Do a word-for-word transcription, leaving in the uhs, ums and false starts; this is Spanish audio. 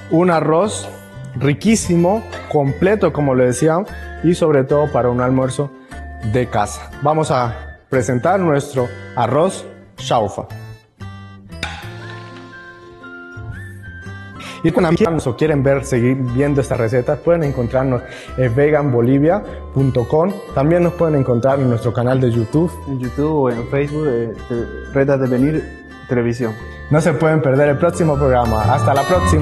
un arroz riquísimo, completo como le decía, y sobre todo para un almuerzo de casa. Vamos a presentar nuestro arroz chaufa. Y cuando amigos o quieren ver, seguir viendo estas recetas, pueden encontrarnos en vegan bolivia punto com. También nos pueden encontrar en nuestro canal de YouTube. En YouTube o en Facebook, eh, Retas de Venir Televisión. No se pueden perder el próximo programa. Hasta la próxima.